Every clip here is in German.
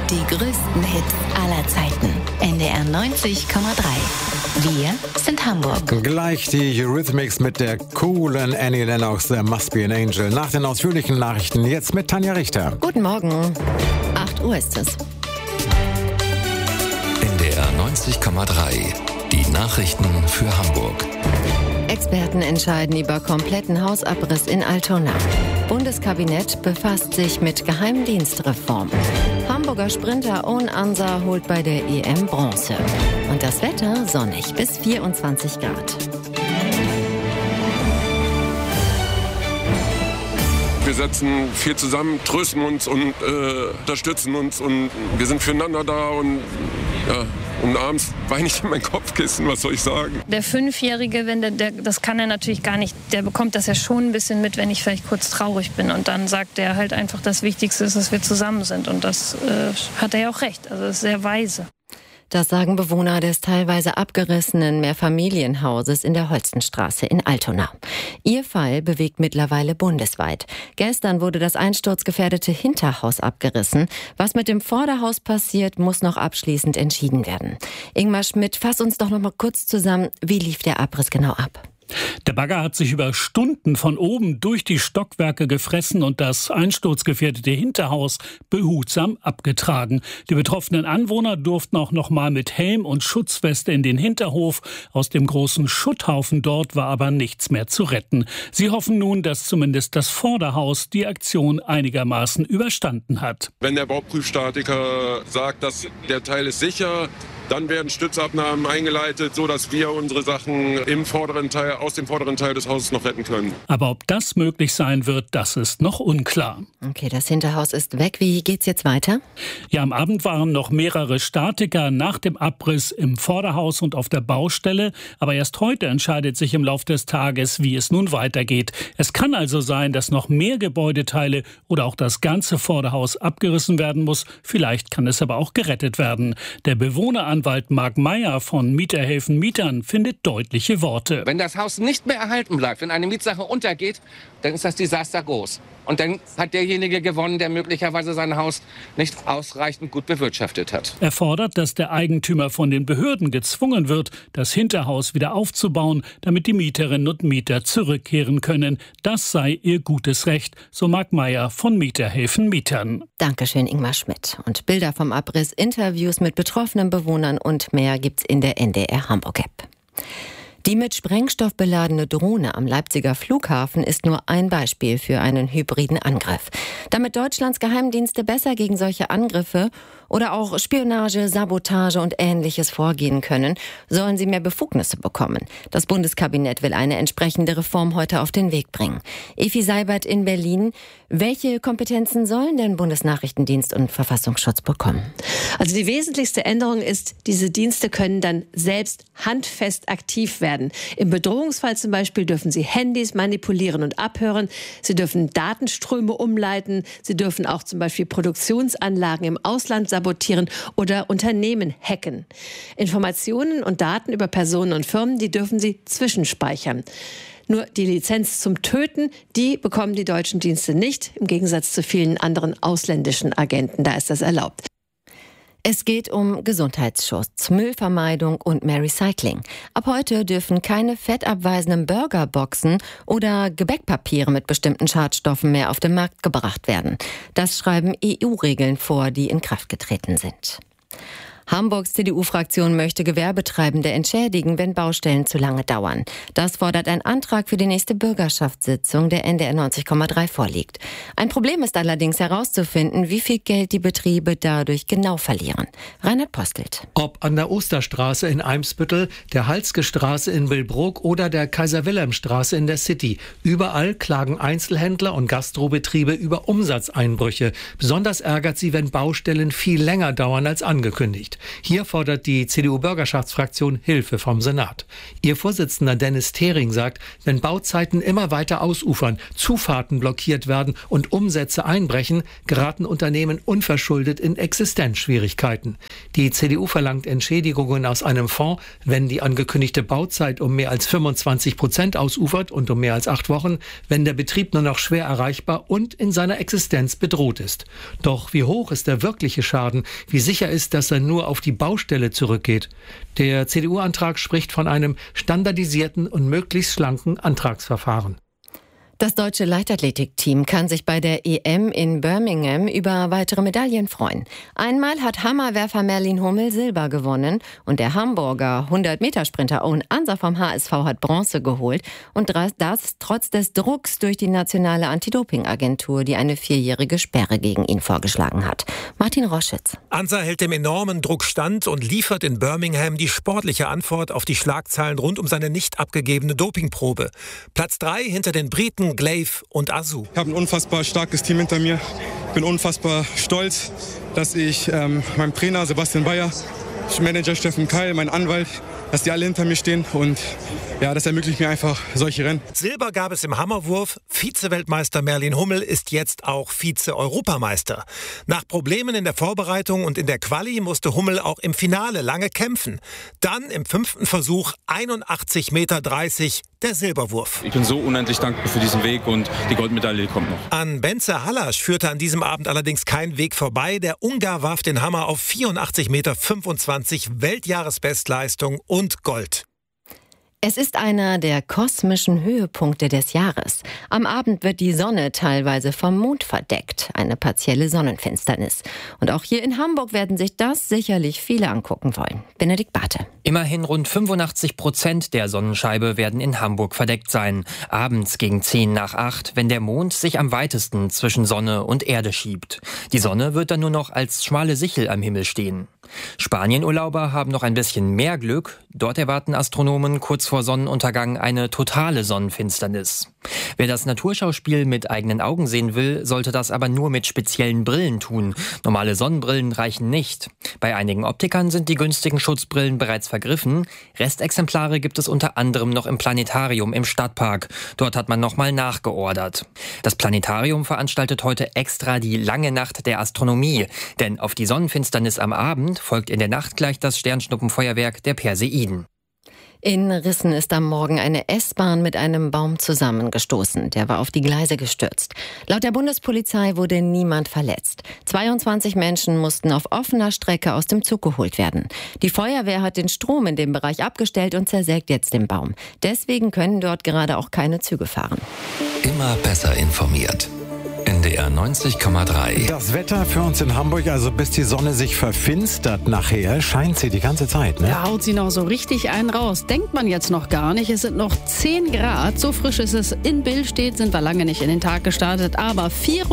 Die größten Hits aller Zeiten. NDR 90,3. Wir sind Hamburg. Gleich die Eurythmics mit der coolen Annie Lennox, There Must Be an Angel. Nach den ausführlichen Nachrichten jetzt mit Tanja Richter. Guten Morgen. 8 Uhr ist es. NDR 90,3. Die Nachrichten für Hamburg. Experten entscheiden über kompletten Hausabriss in Altona. Bundeskabinett befasst sich mit Geheimdienstreform. Hamburger Sprinter Own Ansa holt bei der EM Bronze. Und das Wetter sonnig bis 24 Grad. Wir setzen viel zusammen, trösten uns und unterstützen uns und wir sind füreinander da und ja. Und abends weine ich in mein Kopfkissen, was soll ich sagen? Der Fünfjährige, das kann er natürlich gar nicht, der bekommt das ja schon ein bisschen mit, wenn ich vielleicht kurz traurig bin. Und dann sagt er halt einfach, das Wichtigste ist, dass wir zusammen sind. Und das hat er ja auch recht, also das ist sehr weise. Das sagen Bewohner des teilweise abgerissenen Mehrfamilienhauses in der Holstenstraße in Altona. Ihr Fall bewegt mittlerweile bundesweit. Gestern wurde das einsturzgefährdete Hinterhaus abgerissen. Was mit dem Vorderhaus passiert, muss noch abschließend entschieden werden. Ingmar Schmidt, fass uns doch noch mal kurz zusammen, wie lief der Abriss genau ab? Der Bagger hat sich über Stunden von oben durch die Stockwerke gefressen und das einsturzgefährdete Hinterhaus behutsam abgetragen. Die betroffenen Anwohner durften auch noch mal mit Helm und Schutzweste in den Hinterhof. Aus dem großen Schutthaufen dort war aber nichts mehr zu retten. Sie hoffen nun, dass zumindest das Vorderhaus die Aktion einigermaßen überstanden hat. Wenn der Bauprüfstatiker sagt, dass der Teil ist sicher, dann werden Stützabnahmen eingeleitet, sodass wir unsere Sachen aus dem vorderen Teil des Hauses noch retten können. Aber ob das möglich sein wird, das ist noch unklar. Okay, das Hinterhaus ist weg. Wie geht's jetzt weiter? Ja, am Abend waren noch mehrere Statiker nach dem Abriss im Vorderhaus und auf der Baustelle. Aber erst heute entscheidet sich im Lauf des Tages, wie es nun weitergeht. Es kann also sein, dass noch mehr Gebäudeteile oder auch das ganze Vorderhaus abgerissen werden muss. Vielleicht kann es aber auch gerettet werden. Der Bewohneranwalt Marc Meyer von Mieter helfen Mietern findet deutliche Worte. Wenn das Haus nicht mehr erhalten bleibt, wenn eine Mietsache untergeht, dann ist das Desaster groß. Und dann hat derjenige gewonnen, der möglicherweise sein Haus nicht ausreichend gut bewirtschaftet hat. Er fordert, dass der Eigentümer von den Behörden gezwungen wird, das Hinterhaus wieder aufzubauen, damit die Mieterinnen und Mieter zurückkehren können. Das sei ihr gutes Recht, so Marc Meyer von Mieter helfen Mietern. Dankeschön, Ingmar Schmidt. Und Bilder vom Abriss, Interviews mit betroffenen Bewohnern und mehr gibt's in der NDR Hamburg-App. Die mit Sprengstoff beladene Drohne am Leipziger Flughafen ist nur ein Beispiel für einen hybriden Angriff. Damit Deutschlands Geheimdienste besser gegen solche Angriffe oder auch Spionage, Sabotage und Ähnliches vorgehen können, sollen sie mehr Befugnisse bekommen. Das Bundeskabinett will eine entsprechende Reform heute auf den Weg bringen. Evi Seibert in Berlin. Welche Kompetenzen sollen denn Bundesnachrichtendienst und Verfassungsschutz bekommen? Also die wesentlichste Änderung ist, diese Dienste können dann selbst handfest aktiv werden. Im Bedrohungsfall zum Beispiel dürfen sie Handys manipulieren und abhören. Sie dürfen Datenströme umleiten. Sie dürfen auch zum Beispiel Produktionsanlagen im Ausland sabotieren oder Unternehmen hacken. Informationen und Daten über Personen und Firmen, die dürfen sie zwischenspeichern. Nur die Lizenz zum Töten, die bekommen die deutschen Dienste nicht, im Gegensatz zu vielen anderen ausländischen Agenten. Da ist das erlaubt. Es geht um Gesundheitsschutz, Müllvermeidung und mehr Recycling. Ab heute dürfen keine fettabweisenden Burgerboxen oder Gebäckpapiere mit bestimmten Schadstoffen mehr auf den Markt gebracht werden. Das schreiben EU-Regeln vor, die in Kraft getreten sind. Hamburgs CDU-Fraktion möchte Gewerbetreibende entschädigen, wenn Baustellen zu lange dauern. Das fordert ein Antrag für die nächste Bürgerschaftssitzung, der NDR 90,3 vorliegt. Ein Problem ist allerdings herauszufinden, wie viel Geld die Betriebe dadurch genau verlieren. Reinhard Postelt. Ob an der Osterstraße in Eimsbüttel, der Halske-Straße in Billbrook oder der Kaiser-Wilhelm-Straße in der City. Überall klagen Einzelhändler und Gastrobetriebe über Umsatzeinbrüche. Besonders ärgert sie, wenn Baustellen viel länger dauern als angekündigt. nicht. Hier fordert die CDU-Bürgerschaftsfraktion Hilfe vom Senat. Ihr Vorsitzender Dennis Thering sagt, wenn Bauzeiten immer weiter ausufern, Zufahrten blockiert werden und Umsätze einbrechen, geraten Unternehmen unverschuldet in Existenzschwierigkeiten. Die CDU verlangt Entschädigungen aus einem Fonds, wenn die angekündigte Bauzeit um mehr als 25% ausufert und um mehr als 8 Wochen, wenn der Betrieb nur noch schwer erreichbar und in seiner Existenz bedroht ist. Doch wie hoch ist der wirkliche Schaden? Wie sicher ist, dass er nur auf die Baustelle zurückgeht? Der CDU-Antrag spricht von einem standardisierten und möglichst schlanken Antragsverfahren. Das deutsche Leichtathletikteam kann sich bei der EM in Birmingham über weitere Medaillen freuen. Einmal hat Hammerwerfer Merlin Hummel Silber gewonnen und der Hamburger 100-Meter-Sprinter Owen Ansa vom HSV hat Bronze geholt. Und das trotz des Drucks durch die nationale Anti-Doping-Agentur, die eine 4-jährige Sperre gegen ihn vorgeschlagen hat. Martin Roschitz. Ansa hält dem enormen Druck stand und liefert in Birmingham die sportliche Antwort auf die Schlagzeilen rund um seine nicht abgegebene Dopingprobe. Platz 3 hinter den Briten Glaive und Azu. Ich habe ein unfassbar starkes Team hinter mir. Bin unfassbar stolz, dass ich meinem Trainer Sebastian Bayer, Manager Steffen Keil, mein Anwalt, dass die alle hinter mir stehen und ja, das ermöglicht mir einfach solche Rennen. Silber gab es im Hammerwurf. Vize-Weltmeister Merlin Hummel ist jetzt auch Vize-Europameister. Nach Problemen in der Vorbereitung und in der Quali musste Hummel auch im Finale lange kämpfen. Dann im 5. Versuch 81,30 Meter der Silberwurf. Ich bin so unendlich dankbar für diesen Weg und die Goldmedaille kommt noch. An Bence Hallasch führte an diesem Abend allerdings kein Weg vorbei. Der Ungar warf den Hammer auf 84,25 Meter, Weltjahresbestleistung und Gold. Es ist einer der kosmischen Höhepunkte des Jahres. Am Abend wird die Sonne teilweise vom Mond verdeckt, eine partielle Sonnenfinsternis. Und auch hier in Hamburg werden sich das sicherlich viele angucken wollen. Benedikt Barthe. Immerhin rund 85% der Sonnenscheibe werden in Hamburg verdeckt sein. Abends gegen 7:50, wenn der Mond sich am weitesten zwischen Sonne und Erde schiebt. Die Sonne wird dann nur noch als schmale Sichel am Himmel stehen. Spanienurlauber haben noch ein bisschen mehr Glück. Dort erwarten Astronomen kurz vor Sonnenuntergang eine totale Sonnenfinsternis. Wer das Naturschauspiel mit eigenen Augen sehen will, sollte das aber nur mit speziellen Brillen tun. Normale Sonnenbrillen reichen nicht. Bei einigen Optikern sind die günstigen Schutzbrillen bereits vergriffen. Restexemplare gibt es unter anderem noch im Planetarium im Stadtpark. Dort hat man nochmal nachgeordert. Das Planetarium veranstaltet heute extra die lange Nacht der Astronomie. Denn auf die Sonnenfinsternis am Abend folgt in der Nacht gleich das Sternschnuppenfeuerwerk der Perseiden. In Rissen ist am Morgen eine S-Bahn mit einem Baum zusammengestoßen. Der war auf die Gleise gestürzt. Laut der Bundespolizei wurde niemand verletzt. 22 Menschen mussten auf offener Strecke aus dem Zug geholt werden. Die Feuerwehr hat den Strom in dem Bereich abgestellt und zersägt jetzt den Baum. Deswegen können dort gerade auch keine Züge fahren. Immer besser informiert. NDR 90,3. Das Wetter für uns in Hamburg, also bis die Sonne sich verfinstert nachher, scheint sie die ganze Zeit, ne? Da haut sie noch so richtig einen raus. Denkt man jetzt noch gar nicht. Es sind noch 10 Grad. So frisch ist es in Billstedt, sind wir lange nicht in den Tag gestartet. Aber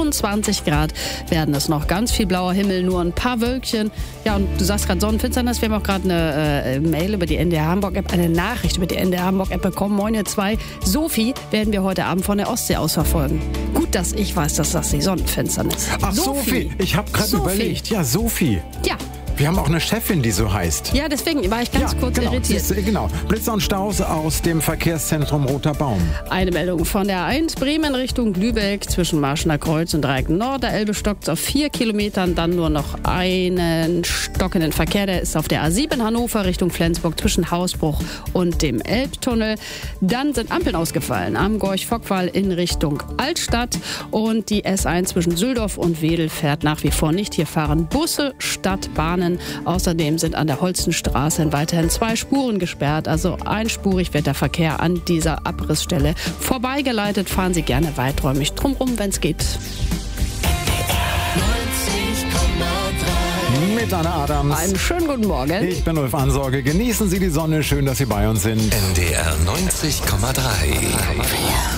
24 Grad werden es noch. Ganz viel blauer Himmel, nur ein paar Wölkchen. Ja, und du sagst gerade Sonnenfinsternis. Wir haben auch gerade eine Mail über die NDR Hamburg-App, eine Nachricht über die NDR Hamburg-App bekommen. Moin ihr zwei. Sophie werden wir heute Abend von der Ostsee aus verfolgen. Gut, dass ich weiß, dass das die Sonnenfinsternis. Ach, Sophie. Ich habe gerade überlegt. Ja, Sophie. Ja. Wir haben auch eine Chefin, die so heißt. Ja, deswegen war ich ganz kurz irritiert. Genau. Blitzer und Staus aus dem Verkehrszentrum Roter Baum. Eine Meldung von der A1 Bremen Richtung Lübeck zwischen Marschener Kreuz und Dreiecken Nord. Der Elbe stockt auf 4 Kilometern, dann nur noch einen stockenden Verkehr. Der ist auf der A7 Hannover Richtung Flensburg zwischen Hausbruch und dem Elbtunnel. Dann sind Ampeln ausgefallen am Gorch-Fockwall in Richtung Altstadt. Und die S1 zwischen Süldorf und Wedel fährt nach wie vor nicht. Hier fahren Busse statt Bahnen. Außerdem sind an der Holstenstraße weiterhin 2 Spuren gesperrt. Also einspurig wird der Verkehr an dieser Abrissstelle vorbeigeleitet. Fahren Sie gerne weiträumig drumherum, wenn es geht. Mit Anna Adams. Einen schönen guten Morgen. Ich bin Ulf Ansorge. Genießen Sie die Sonne. Schön, dass Sie bei uns sind. NDR 90,3.